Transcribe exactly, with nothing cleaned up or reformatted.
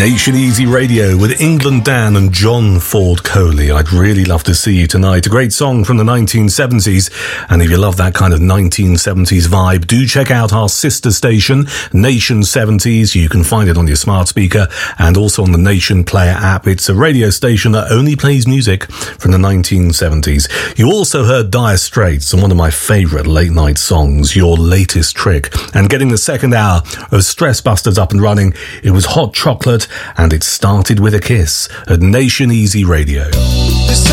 Nation Easy Radio with England Dan and John Ford Coley. I'd really love to see you tonight. A great song from the nineteen seventies. And if you love that kind of nineteen seventies vibe, do check out our sister station, Nation seventies. You can find it on your smart speaker and also on the Nation Player app. It's a radio station that only plays music from the nineteen seventies. You also heard Dire Straits and one of my favourite late night songs, Your Latest Trick. And getting the second hour of Stress Busters up and running, it was Hot Chocolate, and it started with a kiss at Nation Easy Radio.